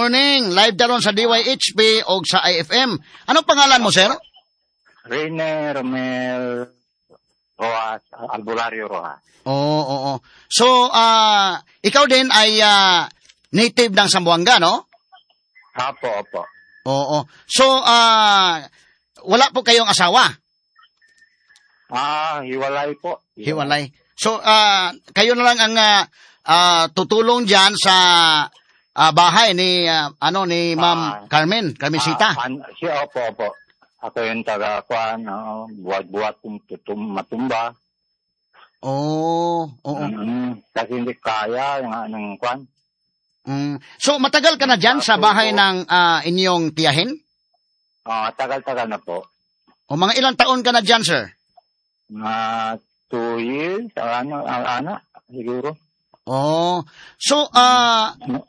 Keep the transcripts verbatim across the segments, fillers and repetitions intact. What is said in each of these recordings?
morning. Live daron sa D Y H P o sa I F M. Anong pangalan mo, sir? Rene Romel Rojas, Albulario Rojas. Oo, oo, oo. So, ah, ikaw din ay ah, native ng Zamboanga, no? Opo, opo. Oo. So, ah, wala po kayong asawa? Ah, hiwalay po. Hiwalay. So, ah, kayo na lang ang ah, ah, tutulong diyan sa ah, bahay ni ah, ano ni Ma'am Ah, Carmen, Carmencita. Ah, an, si opo, opo. Ako yung taga-kuan, uh, buhat-buhat kung tutum, matumba. Oo, oo. Mm, kasi hindi kaya yung anong kuan. Mm. So, matagal ka na diyan sa bahay ng ah, inyong tiyahin? Ah, tagal-tagal na po. O mga ilang taon ka na diyan, sir? Mga two years, ano, ano, siguro. Oh. So, ah,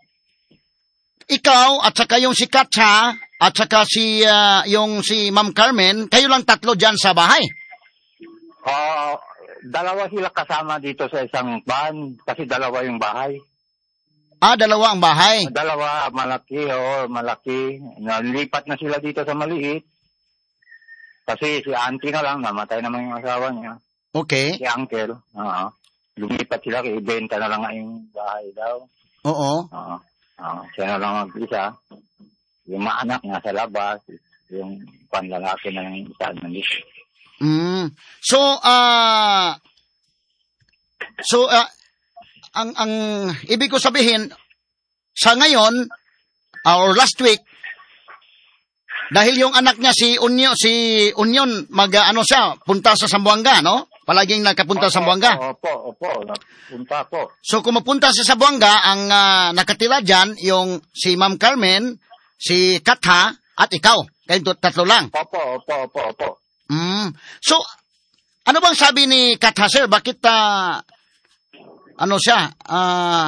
ikaw at saka yung si Katsa at saka si ah, yung si Ma'am Carmen, kayo lang tatlo diyan sa bahay. Ah, dalawa sila kasama dito sa isang van kasi dalawa yung bahay. Ah, dalawa ang bahay. Dalawa, malaki, o malaki. Nalipat na sila dito sa maliit. Kasi si auntie na lang, namatay naman yung asawa niya. Okay. Si uncle, oo. Lumipat sila, ibenta na lang nga yung bahay daw. Oo. Oo. Oo. Siya na lang mag-isa. Yung mga anak nasa labas, yung panlalaki na yung isa nandito. Mm. So, ah, so, ah, ang, ang, ibig ko sabihin, sa ngayon, uh, or last week, dahil yung anak niya si Unyo, si Union, mag, uh, ano siya, punta sa Zamboanga, no? Palaging nakapunta sa Zamboanga. Opo, opo, napunta po. So, kung mapunta sa Zamboanga, ang uh, nakatira dyan, yung si Ma'am Carmen, si Katha, at ikaw. Kayo tatlo lang. Opo, opo, opo, opo. Mm. So, ano bang sabi ni Katha, sir? Bakit, uh, ano siya, ah,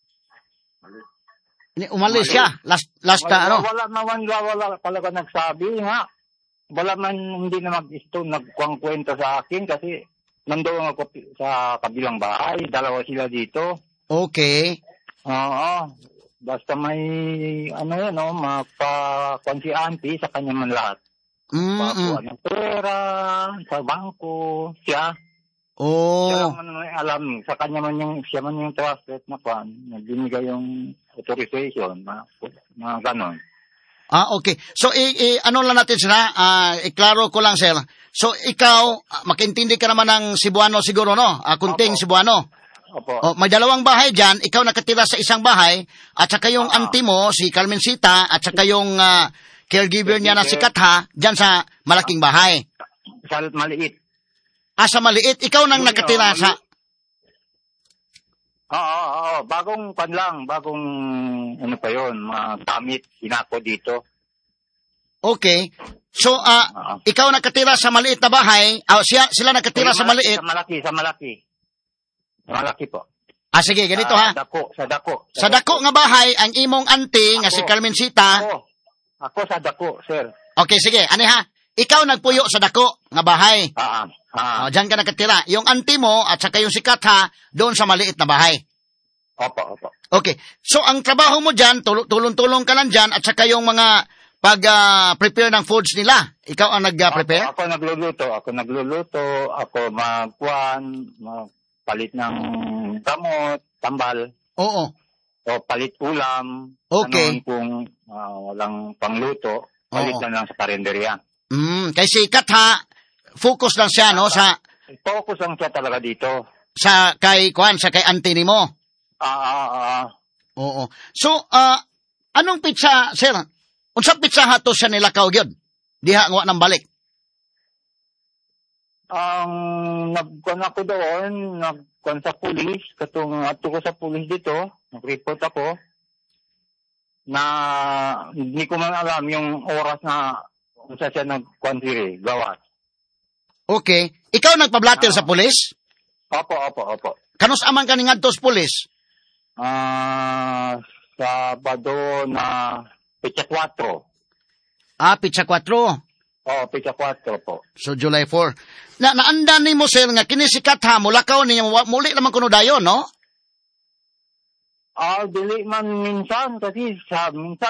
uh, umalis siya, last, last, wala, ano? Wala naman, wala talaga nagsabi, nga. Wala man, hindi na mag-isto, nagkuwang kwento sa akin kasi nandoon ako sa kabilang bahay, dalawa sila dito. Okay. Oo, basta may, ano yan, no, mapa-kuwan si auntie sa kanya man lahat. Mm-mm. Pakuha ng pera, sa bangko, siya. Oh. Siya man may alam, sa kanya man yung, siya man yung trusted na kwan, nagbinigay yung authorization, mga, mga ganon. Ah, okay. So, i, i, ano lang natin sila, ah, iklaro ko lang, sir. So, ikaw, ah, makintindi ka naman ng Cebuano siguro, no? Ah, kunting Opo. Cebuano. Opo. Oh, may dalawang bahay dyan, ikaw nakatira sa isang bahay, at saka yung Ah. auntie mo, si Carmencita, at saka yung ah, caregiver niya na si Katha, dyan sa malaking bahay. Sa maliit. Ah, sa maliit, ikaw nang Yun, nakatira oh, sa... Oo, oo, oo. Bagong pan lang, bagong ano pa yun, mga gamit, sinako dito. Okay. So, ah, Oo. ikaw nakatira sa maliit na bahay, ah, siya, sila nakatira Sa sa maliit. Sa malaki, sa malaki. Sa malaki po. Ah, sige, ganito ha. Sa dako, sa dako. Sa dako nga bahay, ang imong auntie nga si Ako. Carmencita. Ako, ako sa dako, sir. Okay, sige, ani ha. Ikaw nagpuyo sa dako nga bahay. Ah, ah. Oh, diyan ka nakatira. Yung auntie mo at saka yung si Katha, doon sa maliit na bahay. Opo, opo. Okay. So, ang trabaho mo dyan, tul- tulong-tulong ka lang dyan, at saka yung mga pag-prepare ng foods nila. Ikaw ang nag-prepare? Ako, ako nagluluto, ako nagluluto, ako magkuhan, magpalit ng gamot, tambal, Oo. o palit ulam. Okay. Ano kung ah, walang pangluto, palit Oo. na lang sa karinderya. Mm, kay si Katha, focus lang siya, no, sa, Focus lang siya talaga dito. sa kay, kuan, sa kay auntie ni mo. Ah, ah, ah. Oo. So, ah, anong pizza, sir? Unsang pizza hato siya nilakaw gyud? Diha nga nang balik. Ang nagkuhan ako doon, nagkuhan sa pulis, katong ato ko sa pulis dito, nag-report ako, na hindi ko man alam yung oras na kung saan siya nagkuhan siri, gawas. Okay. Ikaw nagpablatter Ah. sa pulis? Opo, opo, opo. Kanus amang ka ni ngadto sa pulis? Ah, Sabado na Pecha four. Ah, pitsa kwatro. Oh, Pecha four po. So, July four. Na, naandan ni mo, sir, nga kinisikat ha, mulakaw niya, wa- muli naman kuno dayon, no? Ah, dili man minsan kasi sa minsan